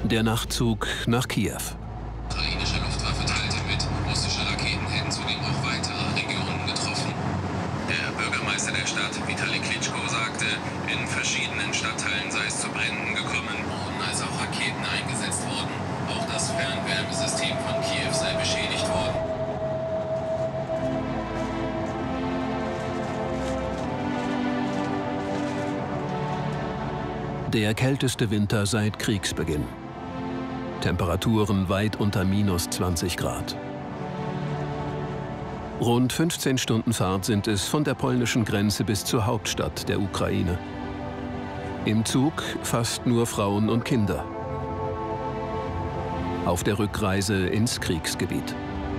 Der Nachtzug nach Kiew. Ukrainische Luftwaffe teilte mit, russische Raketen hätten zudem auch weitere Regionen getroffen. Der Bürgermeister der Stadt, Vitali Klitschko, sagte, in verschiedenen Stadtteilen sei es zu Bränden gekommen, als auch Raketen eingesetzt wurden. Auch das Fernwärmesystem von Kiew sei beschädigt worden. Der kälteste Winter seit Kriegsbeginn. Temperaturen weit unter minus 20 Grad. Rund 15 Stunden Fahrt sind es von der polnischen Grenze bis zur Hauptstadt der Ukraine. Im Zug fast nur Frauen und Kinder. Auf der Rückreise ins Kriegsgebiet.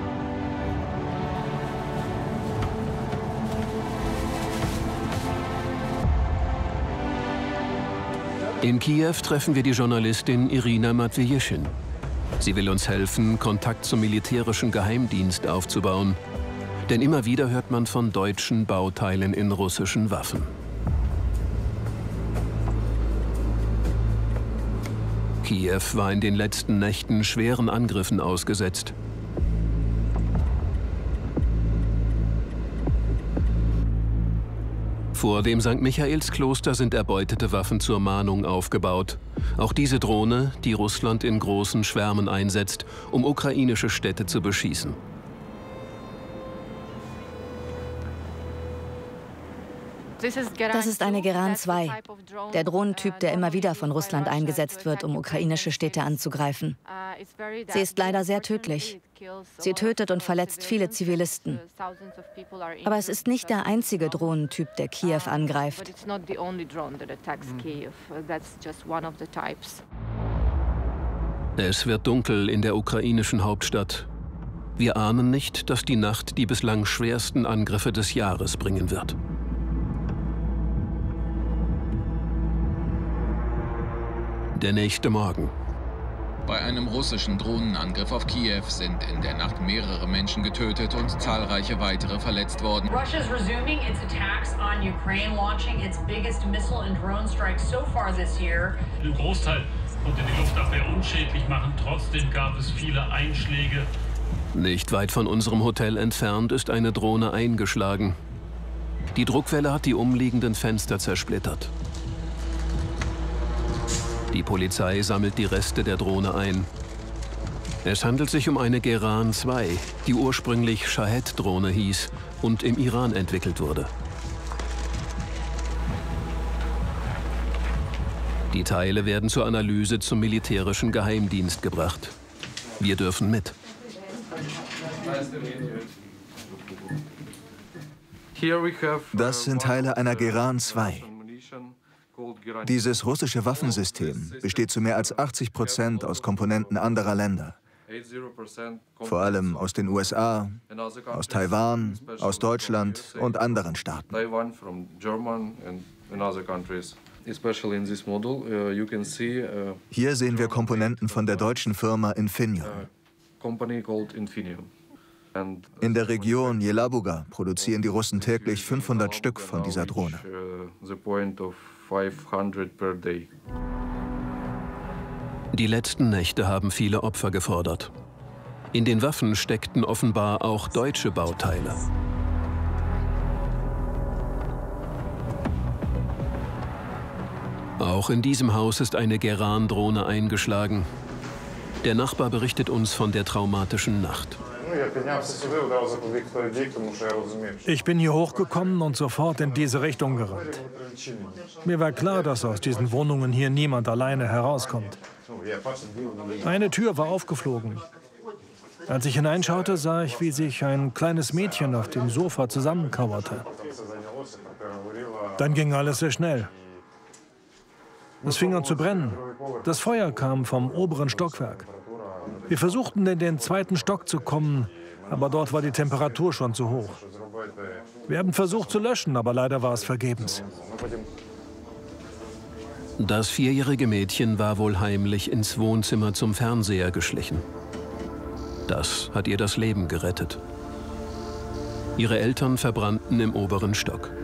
In Kiew treffen wir die Journalistin Irina Matvejeschin. Sie will uns helfen, Kontakt zum militärischen Geheimdienst aufzubauen. Denn immer wieder hört man von deutschen Bauteilen in russischen Waffen. Kiew war in den letzten Nächten schweren Angriffen ausgesetzt. Vor dem St. Michaelskloster sind erbeutete Waffen zur Mahnung aufgebaut. Auch diese Drohne, die Russland in großen Schwärmen einsetzt, um ukrainische Städte zu beschießen. Das ist eine Geran 2, der Drohnentyp, der immer wieder von Russland eingesetzt wird, um ukrainische Städte anzugreifen. Sie ist leider sehr tödlich. Sie tötet und verletzt viele Zivilisten. Aber es ist nicht der einzige Drohnentyp, der Kiew angreift. Es wird dunkel in der ukrainischen Hauptstadt. Wir ahnen nicht, dass die Nacht die bislang schwersten Angriffe des Jahres bringen wird. Der nächste Morgen. Bei einem russischen Drohnenangriff auf Kiew sind in der Nacht mehrere Menschen getötet und zahlreiche weitere verletzt worden. Russia's resuming its attacks on Ukraine, launching its biggest missile and drone strikes so far this year. Ein Großteil konnte die Luftabwehr unschädlich machen. Trotzdem gab es viele Einschläge. Nicht weit von unserem Hotel entfernt ist eine Drohne eingeschlagen. Die Druckwelle hat die umliegenden Fenster zersplittert. Die Polizei sammelt die Reste der Drohne ein. Es handelt sich um eine Geran 2, die ursprünglich Shahed-Drohne hieß und im Iran entwickelt wurde. Die Teile werden zur Analyse zum militärischen Geheimdienst gebracht. Wir dürfen mit. Das sind Teile einer Geran 2. Dieses russische Waffensystem besteht zu mehr als 80% aus Komponenten anderer Länder. Vor allem aus den USA, aus Taiwan, aus Deutschland und anderen Staaten. Hier sehen wir Komponenten von der deutschen Firma Infineon. In der Region Jelabuga produzieren die Russen täglich 500 Stück von dieser Drohne. 500 per day. Die letzten Nächte haben viele Opfer gefordert. In den Waffen steckten offenbar auch deutsche Bauteile. Auch in diesem Haus ist eine Geran-Drohne eingeschlagen. Der Nachbar berichtet uns von der traumatischen Nacht. Ich bin hier hochgekommen und sofort in diese Richtung gerannt. Mir war klar, dass aus diesen Wohnungen hier niemand alleine herauskommt. Eine Tür war aufgeflogen. Als ich hineinschaute, sah ich, wie sich ein kleines Mädchen auf dem Sofa zusammenkauerte. Dann ging alles sehr schnell. Es fing an zu brennen. Das Feuer kam vom oberen Stockwerk. Wir versuchten in den zweiten Stock zu kommen, aber dort war die Temperatur schon zu hoch. Wir haben versucht zu löschen, aber leider war es vergebens. Das 4-jährige Mädchen war wohl heimlich ins Wohnzimmer zum Fernseher geschlichen. Das hat ihr das Leben gerettet. Ihre Eltern verbrannten im oberen Stock.